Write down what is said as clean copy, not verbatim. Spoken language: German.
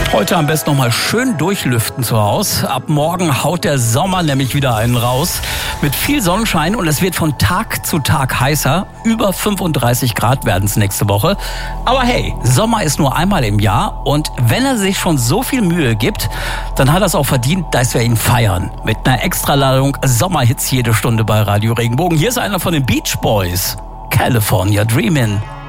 Heute am besten nochmal schön durchlüften zu Hause. Ab morgen haut der Sommer nämlich wieder einen raus. Mit viel Sonnenschein und es wird von Tag zu Tag heißer. Über 35 Grad werden es nächste Woche. Aber hey, Sommer ist nur einmal im Jahr. Und wenn er sich schon so viel Mühe gibt, dann hat er es auch verdient, dass wir ihn feiern. Mit einer Extraladung Sommerhits jede Stunde bei Radio Regenbogen. Hier ist einer von den Beach Boys. California Dreamin'.